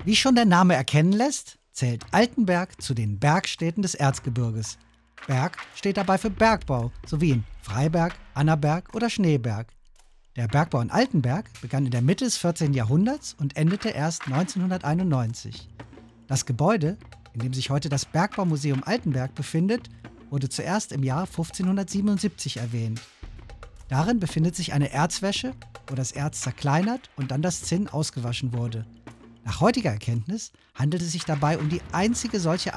Wie schon der Name erkennen lässt, zählt Altenberg zu den Bergstädten des Erzgebirges. Berg steht dabei für Bergbau, so wie in Freiberg, Annaberg oder Schneeberg. Der Bergbau in Altenberg begann in der Mitte des 14. Jahrhunderts und endete erst 1991. Das Gebäude, in dem sich heute das Bergbaumuseum Altenberg befindet, wurde zuerst im Jahr 1577 erwähnt. Darin befindet sich eine Erzwäsche, wo das Erz zerkleinert und dann das Zinn ausgewaschen wurde. Nach heutiger Erkenntnis handelt es sich dabei um die einzige solche